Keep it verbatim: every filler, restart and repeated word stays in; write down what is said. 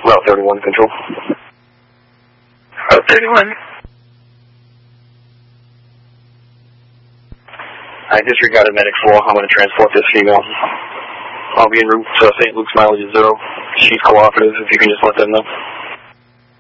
Route thirty-one, control. Route thirty-one. I disregarded medic four. I'm going to transport this female. I'll be en route to Saint Luke's, mileage is zero. She's cooperative, if you can just let them know.